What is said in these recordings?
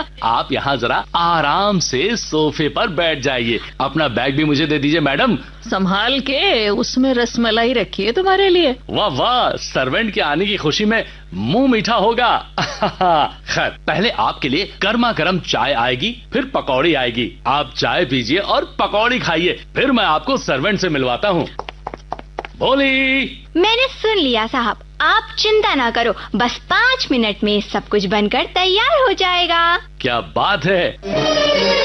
आप यहाँ जरा आराम से सोफे पर बैठ जाइए। अपना बैग भी मुझे दे दीजिए मैडम। संभाल के, उसमें रसमलाई रखी है तुम्हारे लिए। वाह वाह, सर्वेंट के आने की खुशी में मुंह मीठा होगा। खैर, पहले आपके लिए गर्मा गर्म चाय आएगी, फिर पकौड़ी आएगी। आप चाय पीजिए और पकौड़ी खाइए, फिर मैं आपको सर्वेंट से मिलवाता हूँ। भोली। मैंने सुन लिया साहब, आप चिंता ना करो, बस 5 मिनट में सब कुछ बनकर तैयार हो जाएगा। क्या बात है।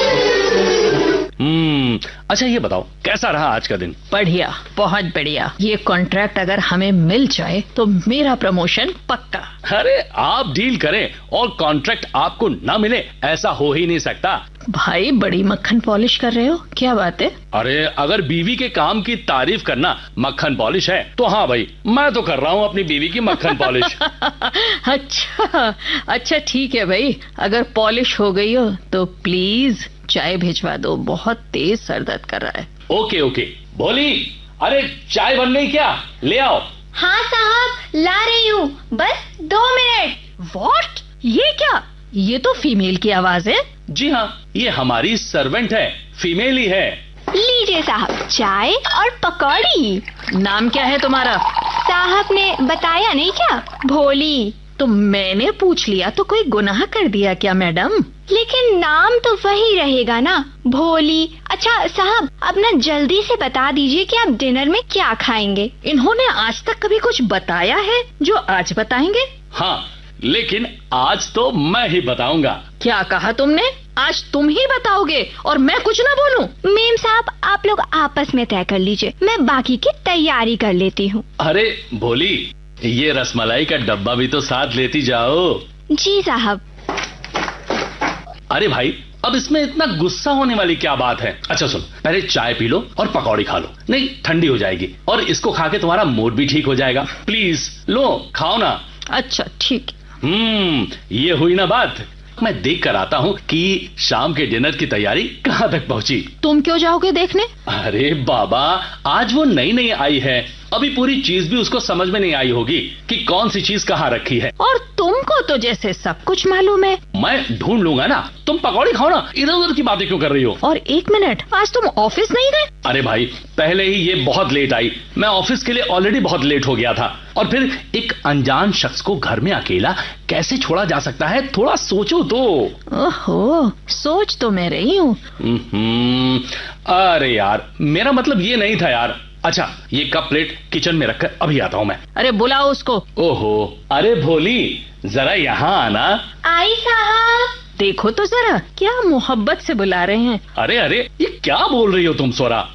अच्छा ये बताओ, कैसा रहा आज का दिन? बढ़िया, बहुत बढ़िया। ये कॉन्ट्रैक्ट अगर हमें मिल जाए तो मेरा प्रमोशन पक्का। अरे आप डील करें और कॉन्ट्रैक्ट आपको ना मिले, ऐसा हो ही नहीं सकता। भाई बड़ी मक्खन पॉलिश कर रहे हो, क्या बात है? अरे अगर बीवी के काम की तारीफ करना मक्खन पॉलिश है तो हाँ भाई, मैं तो कर रहा हूँ अपनी बीवी की मक्खन पॉलिश। अच्छा ठीक है भाई, अगर पॉलिश हो गई हो तो प्लीज चाय भिजवा दो, बहुत तेज सर दर्द कर रहा है। Okay okay. भोली, अरे चाय बन गई क्या? ले आओ। हाँ साहब, ला रही हूँ, बस 2 मिनट। व्हाट? ये क्या? ये तो फीमेल की आवाज है। जी हाँ, ये हमारी सर्वेंट है, फीमेल ही है। लीजिए साहब, चाय और पकौड़ी। नाम क्या है तुम्हारा? साहब ने बताया नहीं क्या? भोली। तो मैंने पूछ लिया तो कोई गुनाह कर दिया क्या मैडम? लेकिन नाम तो वही रहेगा ना, भोली। अच्छा साहब, अब ना जल्दी से बता दीजिए कि आप डिनर में क्या खाएंगे। इन्होंने आज तक कभी कुछ बताया है जो आज बताएंगे? हाँ, लेकिन आज तो मैं ही बताऊंगा। क्या कहा तुमने? आज तुम ही बताओगे और मैं कुछ ना बोलूं? मेम साहब, आप लोग आपस में तय कर लीजिए, मैं बाकी की तैयारी कर लेती हूँ। अरे भोली, ये रसमलाई का डब्बा भी तो साथ लेती जाओ। जी साहब। अरे भाई, अब इसमें इतना गुस्सा होने वाली क्या बात है? अच्छा सुन, पहले चाय पी लो और पकौड़ी खा लो, नहीं ठंडी हो जाएगी, और इसको खा के तुम्हारा मूड भी ठीक हो जाएगा। प्लीज लो, खाओ ना। अच्छा ठीक। ये हुई ना बात। मैं देख कर आता हूँ कि शाम के डिनर की तैयारी कहाँ तक पहुँची। तुम क्यों जाओगे देखने? अरे बाबा, आज वो नई नई आई है, अभी पूरी चीज भी उसको समझ में नहीं आई होगी कि कौन सी चीज कहाँ रखी है। और तुमको तो जैसे सब कुछ मालूम है। मैं ढूंढ लूंगा ना, तुम पकौड़ी खाओ ना, इधर उधर की बातें क्यों कर रही हो? और 1 मिनट, आज तुम ऑफिस नहीं गए? अरे भाई, पहले ही ये बहुत लेट आई, मैं ऑफिस के लिए ऑलरेडी बहुत लेट हो गया था, और फिर एक अनजान शख्स को घर में अकेला कैसे छोड़ा जा सकता है? थोड़ा सोचो तो। ओहो, सोच तो मैं रही हूँ। अरे यार, मेरा मतलब ये नहीं था यार। अच्छा, ये कप प्लेट किचन में रखकर अभी आता हूँ मैं। अरे बुलाओ उसको। ओहो, अरे भोली, जरा यहाँ आना। आई साहब। देखो तो जरा, क्या मोहब्बत से बुला रहे हैं। अरे अरे, ये क्या बोल रही हो तुम स्वरा?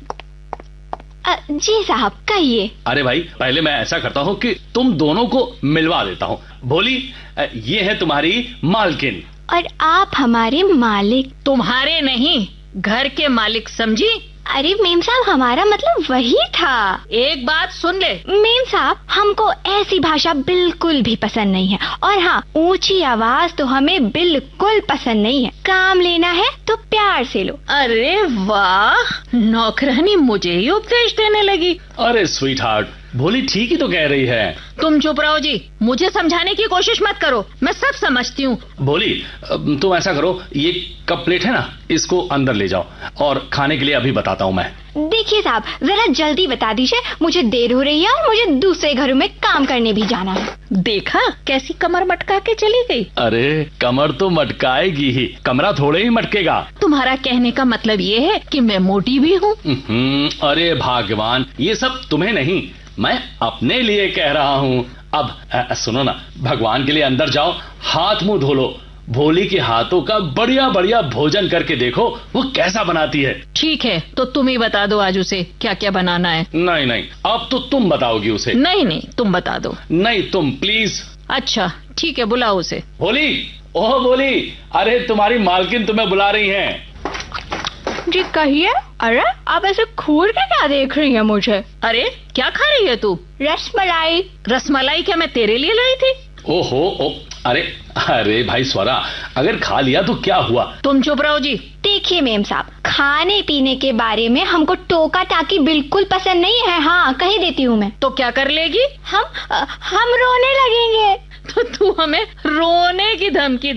जी साहब, कहिए। अरे भाई, पहले मैं ऐसा करता हूँ कि तुम दोनों को मिलवा देता हूँ। भोली, ये है तुम्हारी मालकिन। और आप हमारे मालिक। तुम्हारे नहीं, घर के मालिक, समझी? अरे मेम साहब, हमारा मतलब वही था। एक बात सुन ले मेम साहब, हमको ऐसी भाषा बिल्कुल भी पसंद नहीं है, और हाँ, ऊंची आवाज तो हमें बिल्कुल पसंद नहीं है। काम लेना है तो प्यार से लो। अरे वाह, नौकरानी मुझे ही उपदेश देने लगी। अरे स्वीट हार्ट, भोली ठीक ही तो कह रही है। तुम चुप रहो जी, मुझे समझाने की कोशिश मत करो, मैं सब समझती हूँ। भोली, तुम ऐसा करो, ये कप प्लेट है ना, इसको अंदर ले जाओ, और खाने के लिए अभी बताता हूँ मैं। देखिए साहब, जरा जल्दी बता दीजिए, मुझे देर हो रही है और मुझे दूसरे घरों में काम करने भी जाना है। देखा कैसी कमर मटका के चली गई। अरे कमर तो मटकाएगी ही, कमरा थोड़े ही मटकेगा। तुम्हारा कहने का मतलब ये है कि मैं मोटी भी हूँ? अरे भगवान, ये सब तुम्हें नहीं, मैं अपने लिए कह रहा हूँ। अब सुनो ना, भगवान के लिए अंदर जाओ, हाथ मुंह धो लो, भोली के हाथों का बढ़िया बढ़िया भोजन करके देखो वो कैसा बनाती है। ठीक है, तो तुम ही बता दो आज उसे क्या क्या बनाना है। नहीं नहीं, अब तो तुम बताओगी उसे। नहीं नहीं, तुम बता दो। नहीं, तुम प्लीज। अच्छा ठीक है, बुलाओ उसे। भोली, ओह भोली, अरे तुम्हारी मालकिन तुम्हें बुला रही हैं। जी कहिए। अरे आप ऐसे घूर के क्या देख रही हैं मुझे? अरे क्या खा रही है तू? रसमलाई। रसमलाई क्या मैं तेरे लिए लाई थी? ओहो, अरे अरे भाई स्वरा, अगर खा लिया तो क्या हुआ? तुम चुप रहो जी। देखिए मेम साहब, खाने पीने के बारे में हमको टोका टाकी बिल्कुल पसंद नहीं है। हाँ, कह देती हूँ मैं। तो क्या कर लेगी? हम रोने लगेंगे। तो तू हमें रोने की धमकी